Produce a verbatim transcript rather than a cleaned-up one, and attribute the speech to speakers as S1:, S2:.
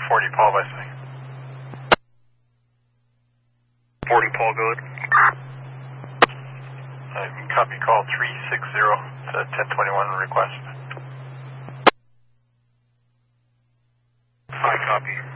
S1: forty Paul by say.
S2: forty Paul, go ahead.
S1: Uh, copy call three six zero to ten twenty-one request.
S2: I copy.